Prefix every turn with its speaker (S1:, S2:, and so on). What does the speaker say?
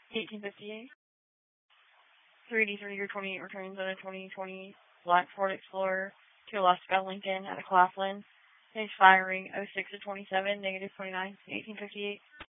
S1: 1858. 3D3 year 28 returns on a 2020 black Ford Explorer to a lost Scott Lincoln at a Claflin. Expiring 06 of 27, negative 29, 1858.